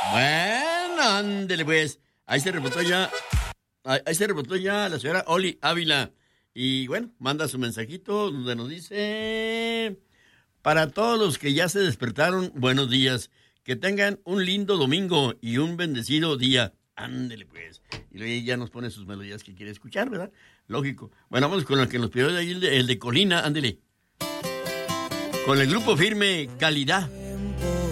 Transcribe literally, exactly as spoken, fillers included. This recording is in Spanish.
Bueno, ándele pues. Ahí se reportó ya. Ahí, ahí se reportó ya la señora Oli Ávila. Y bueno, manda su mensajito donde nos dice: para todos los que ya se despertaron, buenos días. Que tengan un lindo domingo y un bendecido día. Ándele pues. Y luego ya nos pone sus melodías que quiere escuchar, ¿verdad? Lógico. Bueno, vamos con el que nos pidió de ahí, el de, el de Colina, ándele. Con el grupo firme Calidad.